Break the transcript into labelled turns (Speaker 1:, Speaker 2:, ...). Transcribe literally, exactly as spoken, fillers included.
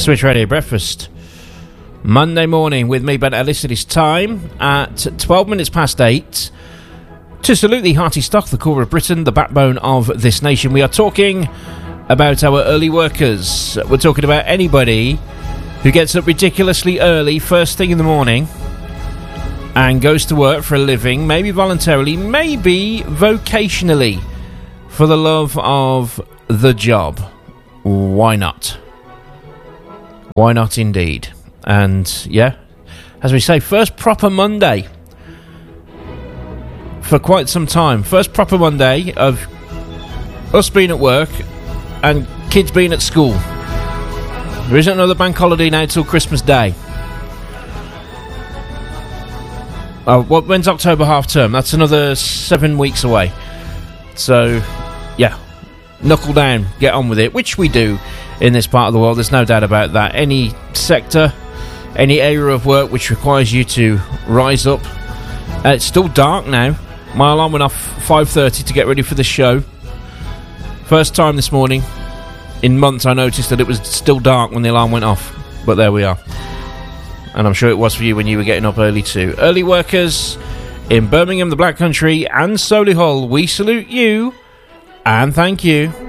Speaker 1: Switch Radio Breakfast. Monday morning with me, Ben Ellis. It is time at twelve minutes past eight to salute the hearty stock, the core of Britain, the backbone of this nation. We are talking about our early workers. We're talking about anybody who gets up ridiculously early, first thing in the morning, and goes to work for a living, maybe voluntarily, maybe vocationally, for the love of the job. Why not? Why not indeed? And yeah, as we say, first proper Monday for quite some time. First proper Monday of us being at work and kids being at school. There isn't another bank holiday now till Christmas Day. Uh, what, when's October half term? That's another seven weeks away. So, yeah, knuckle down, get on with it, which we do in this part of the world. There's no doubt about that. Any sector, any area of work which requires you to rise up. Uh, it's still dark now. My alarm went off five thirty to get ready for the show. First time this morning in months I noticed that it was still dark when the alarm went off. But there we are. And I'm sure it was for you when you were getting up early too. Early workers in Birmingham, the Black Country, and Solihull, we salute you and thank you.